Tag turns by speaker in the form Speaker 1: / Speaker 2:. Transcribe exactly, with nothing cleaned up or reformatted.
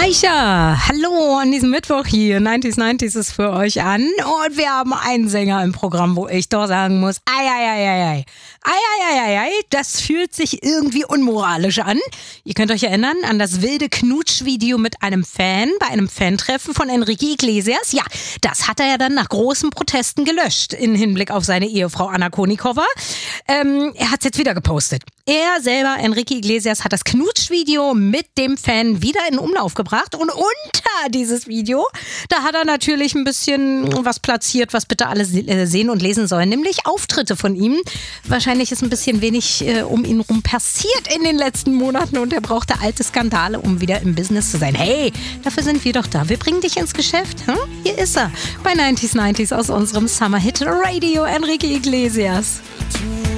Speaker 1: Aisha, hallo an diesem Mittwoch hier. neunziger neunzig ist für euch an. Und wir haben einen Sänger im Programm, wo ich doch sagen muss, ei, ei, ei, ei, ei. Ei, ei, ei, ei, ei, das fühlt sich irgendwie unmoralisch an. Ihr könnt euch erinnern an das wilde Knutsch-Video mit einem Fan bei einem Fantreffen von Enrique Iglesias. Ja, das hat er ja dann nach großen Protesten gelöscht in Hinblick auf seine Ehefrau Anna Kournikova. Ähm, er hat es jetzt wieder gepostet. Er selber, Enrique Iglesias, hat das Knutsch-Video mit dem Fan wieder in Umlauf gebracht und unter dieses Video, da hat er natürlich ein bisschen was platziert, was bitte alle sehen und lesen sollen, nämlich Auftritte von ihm. Wahrscheinlich ist ein bisschen wenig äh, um ihn rum passiert in den letzten Monaten und er brauchte alte Skandale, um wieder im Business zu sein. Hey, dafür sind wir doch da. Wir bringen dich ins Geschäft. Hm? Hier ist er bei neunziger neunzig aus unserem Summer Hit Radio, Enrique Iglesias.